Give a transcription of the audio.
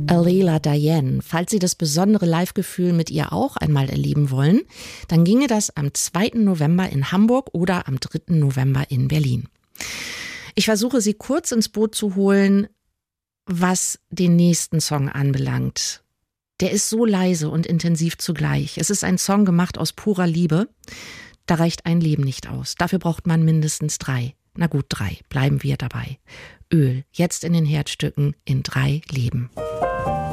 Alela Diane. Falls Sie das besondere Live-Gefühl mit ihr auch einmal erleben wollen, dann ginge das am 2. November in Hamburg oder am 3. November in Berlin. Ich versuche, Sie kurz ins Boot zu holen, was den nächsten Song anbelangt. Der ist so leise und intensiv zugleich. Es ist ein Song gemacht aus purer Liebe. Da reicht ein Leben nicht aus. Dafür braucht man mindestens 3. Na gut, 3. Bleiben wir dabei. Öl, jetzt in den Herzstücken in 3 Leben.